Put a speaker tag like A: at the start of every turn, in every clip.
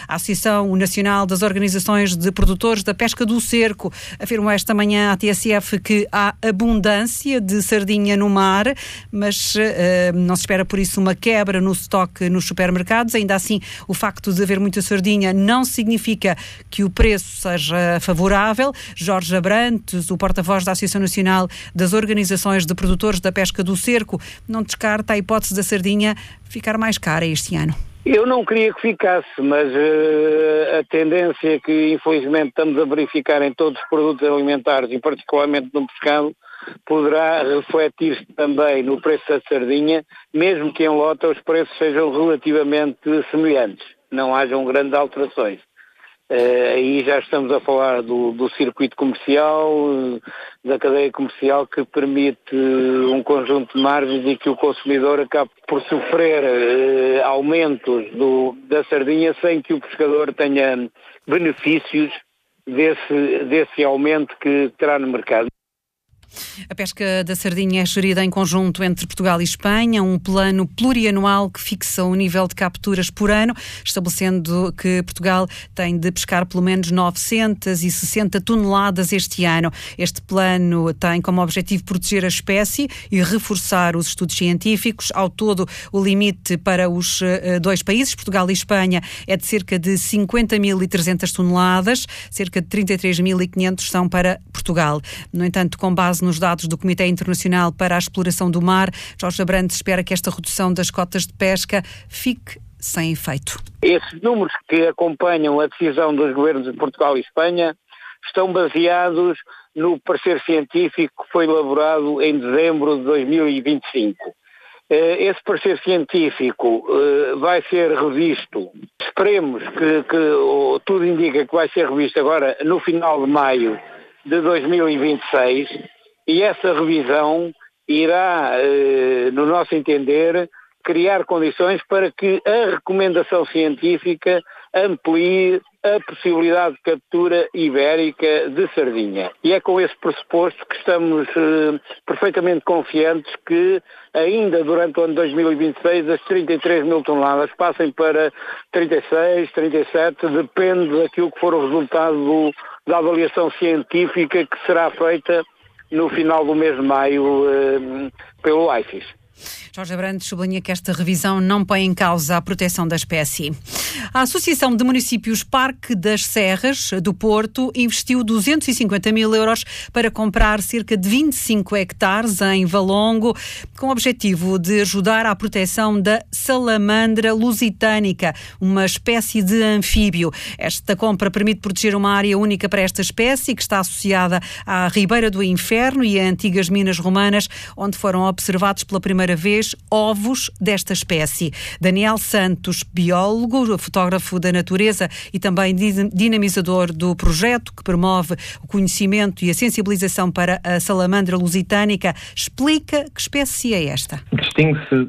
A: A Associação Nacional das Organizações de Produtores da Pesca do Cerco afirmou esta manhã à TSF que há abundância de sardinha no mar, mas não se espera por isso uma quebra no estoque nos supermercados. Ainda assim, o facto de haver muita sardinha não significa que o preço seja favorável. Jorge Abrantes, o porta-voz da Associação Nacional das Organizações de Produtores da Pesca do Cerco, não descarta a hipótese da sardinha ficar mais cara este ano.
B: Eu não queria que ficasse, mas a tendência que infelizmente estamos a verificar em todos os produtos alimentares e particularmente no pescado poderá refletir-se também no preço da sardinha, mesmo que em lota os preços sejam relativamente semelhantes, não hajam grandes alterações. Aí já estamos a falar do circuito comercial, da cadeia comercial que permite um conjunto de margens e que o consumidor acaba por sofrer aumentos da sardinha sem que o pescador tenha benefícios desse aumento que terá no mercado.
A: A pesca da sardinha é gerida em conjunto entre Portugal e Espanha, um plano plurianual que fixa o nível de capturas por ano, estabelecendo que Portugal tem de pescar pelo menos 960 toneladas este ano. Este plano tem como objetivo proteger a espécie e reforçar os estudos científicos. Ao todo, o limite para os dois países, Portugal e Espanha, é de cerca de 50.300 toneladas, cerca de 33.500 são para Portugal. No entanto, com base nos dados do Comitê Internacional para a Exploração do Mar, Jorge Abrantes espera que esta redução das cotas de pesca fique sem efeito.
B: Esses números que acompanham a decisão dos governos de Portugal e Espanha estão baseados no parecer científico que foi elaborado em dezembro de 2025. Esse parecer científico vai ser revisto, esperemos que tudo indica que vai ser revisto agora no final de maio de 2026, e essa revisão irá, no nosso entender, criar condições para que a recomendação científica amplie a possibilidade de captura ibérica de sardinha. E é com esse pressuposto que estamos perfeitamente confiantes que ainda durante o ano 2026 as 33 mil toneladas passem para 36, 37, depende daquilo que for o resultado da avaliação científica que será feita no final do mês de maio pelo ICES.
A: Jorge Abrantes sublinha que esta revisão não põe em causa a proteção da espécie. A Associação de Municípios Parque das Serras do Porto investiu 250 mil euros para comprar cerca de 25 hectares em Valongo, com o objetivo de ajudar à proteção da salamandra lusitânica, uma espécie de anfíbio. Esta compra permite proteger uma área única para esta espécie, que está associada à Ribeira do Inferno e a antigas minas romanas, onde foram observados pela primeira vez ovos desta espécie. Daniel Santos, biólogo, fotógrafo da natureza e também dinamizador do projeto que promove o conhecimento e a sensibilização para a salamandra lusitânica, explica que espécie é esta.
C: Distingue-se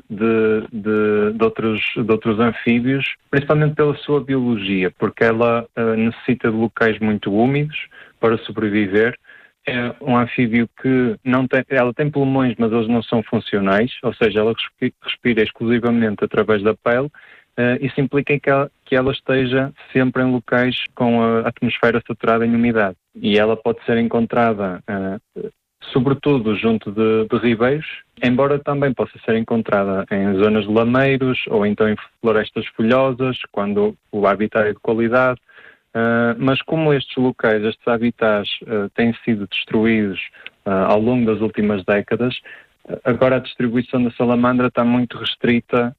C: de outros anfíbios, principalmente pela sua biologia, porque ela necessita de locais muito úmidos para sobreviver. É um anfíbio que ela tem pulmões, mas eles não são funcionais, ou seja, ela respira exclusivamente através da pele. Isso implica que ela esteja sempre em locais com a atmosfera saturada em umidade. E ela pode ser encontrada, sobretudo, junto de ribeiros, embora também possa ser encontrada em zonas de lameiros ou então em florestas folhosas, quando o habitat é de qualidade. Mas como estes locais, estes habitats têm sido destruídos ao longo das últimas décadas, agora a distribuição da salamandra está muito restrita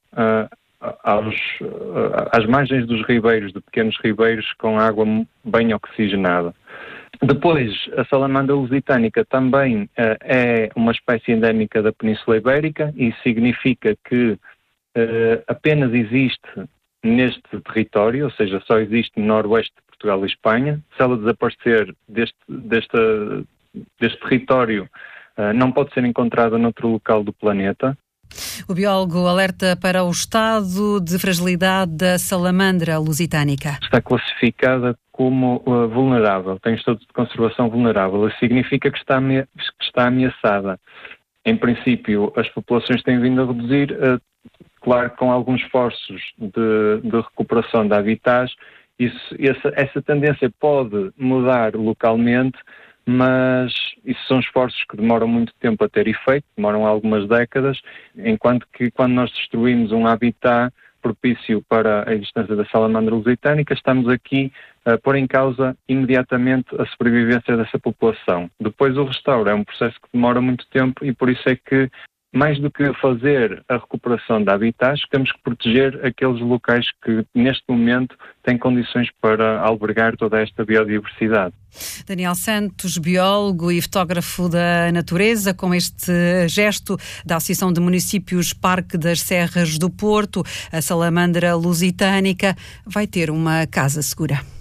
C: às margens dos ribeiros, de pequenos ribeiros com água bem oxigenada. Depois, a salamandra lusitânica também é uma espécie endémica da Península Ibérica, e significa que apenas existe neste território, ou seja, só existe no noroeste de Portugal e Espanha. Se ela desaparecer deste território, não pode ser encontrada noutro local do planeta.
A: O biólogo alerta para o estado de fragilidade da salamandra lusitânica.
C: Está classificada como vulnerável, tem estado de conservação vulnerável. Isso significa que está ameaçada. Em princípio, as populações têm vindo a reduzir, claro, com alguns esforços de recuperação de habitats Essa tendência pode mudar localmente, mas isso são esforços que demoram muito tempo a ter efeito, demoram algumas décadas, enquanto que quando nós destruímos um habitat propício para a existência da salamandra lusitânica, estamos aqui a pôr em causa imediatamente a sobrevivência dessa população. Depois o restauro é um processo que demora muito tempo e por isso é que, mais do que fazer a recuperação de habitats, temos que proteger aqueles locais que neste momento têm condições para albergar toda esta biodiversidade.
A: Daniel Santos, biólogo e fotógrafo da natureza, com este gesto da Associação de Municípios Parque das Serras do Porto, a salamandra lusitânica vai ter uma casa segura.